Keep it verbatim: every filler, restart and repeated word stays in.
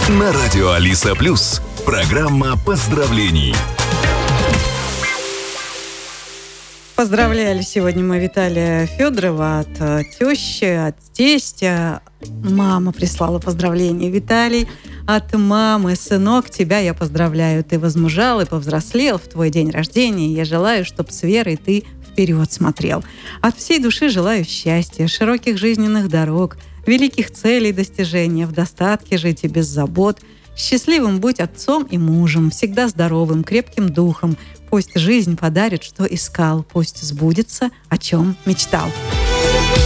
На радио Алиса Плюс. Программа поздравлений. Поздравляли сегодня мы Виталия Федорова от э, тещи, от тестя. Мама прислала поздравления. Виталий, от мамы, сынок, тебя я поздравляю. Ты возмужал и повзрослел в твой день рождения. Я желаю, чтобы с верой ты вперед смотрел. От всей души желаю счастья, широких жизненных дорог, великих целей достижения, в достатке жить и без забот. Счастливым будь отцом и мужем, всегда здоровым, крепким духом. Пусть жизнь подарит, что искал, пусть сбудется, о чем мечтал.